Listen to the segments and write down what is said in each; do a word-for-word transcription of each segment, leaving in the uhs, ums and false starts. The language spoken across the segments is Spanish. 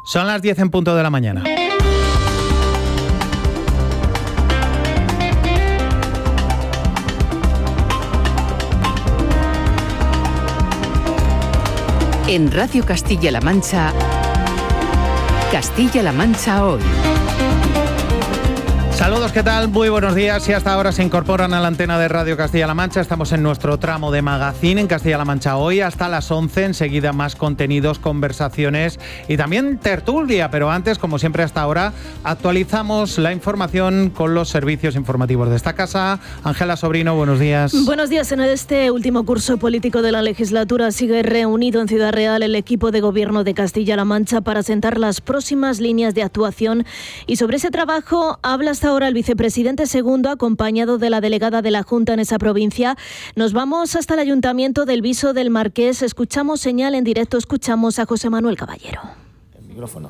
Son las diez en punto de la mañana. En Radio Castilla-La Mancha, Castilla-La Mancha Hoy. Saludos, ¿qué tal? Muy buenos días. Y hasta ahora se incorporan a la antena de Radio Castilla-La Mancha. Estamos en nuestro tramo de magazine en Castilla-La Mancha Hoy hasta las once. Enseguida más contenidos, conversaciones y también tertulia. Pero antes, como siempre hasta ahora, actualizamos la información con los servicios informativos de esta casa. Ángela Sobrino, buenos días. Buenos días. En este último curso político de la legislatura sigue reunido en Ciudad Real el equipo de gobierno de Castilla-La Mancha para sentar las próximas líneas de actuación. Y sobre ese trabajo habla hasta ahora el vicepresidente segundo, acompañado de la delegada de la Junta en esa provincia. Nos vamos hasta el Ayuntamiento del Viso del Marqués. Escuchamos señal en directo, escuchamos a José Manuel Caballero. El micrófono.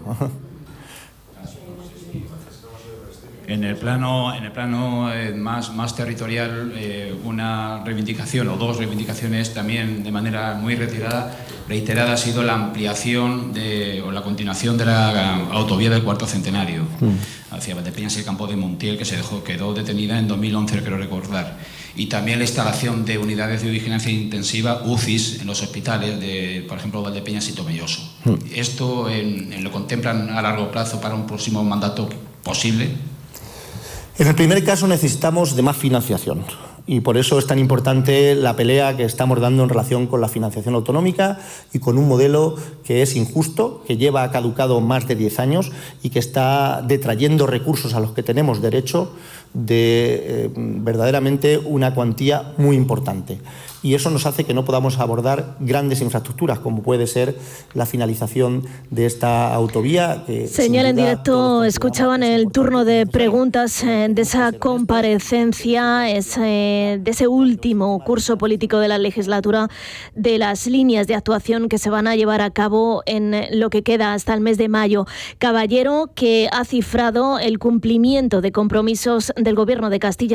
En el plano, en el plano eh, más, más territorial, eh, una reivindicación o dos reivindicaciones también de manera muy reiterada, reiterada ha sido la ampliación de, o la continuación de la autovía del cuarto centenario mm. hacia Valdepeñas y el campo de Montiel, que se dejó, quedó detenida en dos mil once, quiero recordar. Y también la instalación de unidades de vigilancia intensiva, U C Is, en los hospitales de, por ejemplo, Valdepeñas y Tomelloso. Mm. ¿Esto en, en lo contemplan a largo plazo para un próximo mandato posible? En el primer caso necesitamos de más financiación y por eso es tan importante la pelea que estamos dando en relación con la financiación autonómica y con un modelo que es injusto, que lleva caducado más de diez años y que está detrayendo recursos a los que tenemos derecho de eh, verdaderamente una cuantía muy importante. Y eso nos hace que no podamos abordar grandes infraestructuras, como puede ser la finalización de esta autovía. Que Señal en directo, escuchaban el turno de preguntas eh, de esa comparecencia, ese, de ese último curso político de la legislatura, de las líneas de actuación que se van a llevar a cabo en lo que queda hasta el mes de mayo. Caballero, que ha cifrado el cumplimiento de compromisos del Gobierno de Castilla